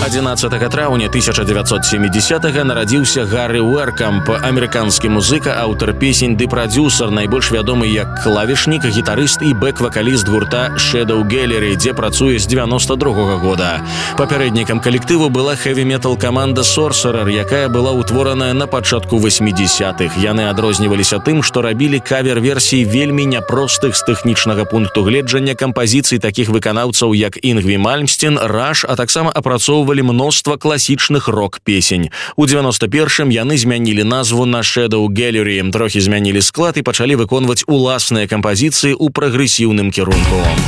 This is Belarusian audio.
11 траўня 1970-го нарадзіўся Гаррі Уэркамп, амерыканскі музыка, аўтар песень ды прадзюсар, найбольш вядомы як клавішнік, гітарыст і бэк-вакаліст гурта Shadow Gallery, дзе працуе з 92-го года. Папярэднікам калектыву была хэві-метал каманда Sorcerer, якая была ўтвораная на пачатку 80-х. Яны адрозніваліся тым, што рабілі кавер-версіі вельмі няпростых з тэхнічнага пункту гледжання кампазіцый такіх выканаўцаў, як Інгві Мальмсцін, Rush, а таксама апрацоўвалі мноства класічных рок-песень. У 91-м яны змянілі назву на Shadow Gallery, трохі змянілі склад і пачалі выконваць уласныя кампазіцыі ў прагрэсіўным кірунку.